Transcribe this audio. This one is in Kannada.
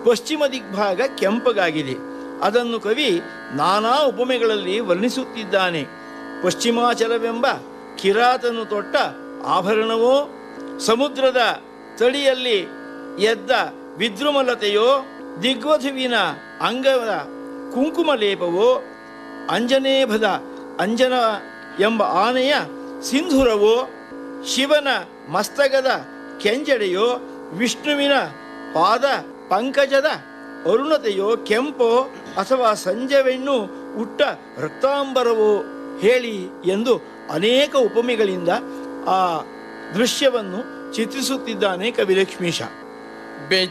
ಪಶ್ಚಿಮ ದಿಗ್ಭಾಗ ಕೆಂಪಗಾಗಿದೆ. ಅದನ್ನು ಕವಿ ನಾನಾ ಉಪಮೆಗಳಲ್ಲಿ ವರ್ಣಿಸುತ್ತಿದ್ದಾನೆ. ಪಶ್ಚಿಮಾಚಲವೆಂಬ ಕಿರಾತನು ತೊಟ್ಟ ಆಭರಣವೋ, ಸಮುದ್ರದ ತಡಿಯಲ್ಲಿ ಎದ್ದ ವಿದ್ರುಮಲತೆಯೋ, ದಿಗ್ವಧುವಿನ ಅಂಗದ ಕುಂಕುಮಲೇಪವೋ, ಅಂಜನೇಭದ ಅಂಜನ ಎಂಬ ಆನೆಯ ಸಿಂಧೂರವೋ, ಶಿವನ ಮಸ್ತಕದ ಕೆಂಜಡೆಯೋ, ವಿಷ್ಣುವಿನ ಪಾದ ಪಂಕಜದ ಅರುಣತೆಯೋ, ಕೆಂಪೋ ಅಥವಾ ಸಂಜೆವೆಣ್ಣು ಉಟ್ಟ ರಕ್ತಾಂಬರವೋ ಹೇಳಿ ಎಂದು ಅನೇಕ ಉಪಮೆಗಳಿಂದ ಆ ದೃಶ್ಯವನ್ನು ಚಿತ್ರಿಸುತ್ತಿದ್ದಾನೆ ಕವಿ ಲಕ್ಷ್ಮೀಶ. ಬೆಚ್ಚ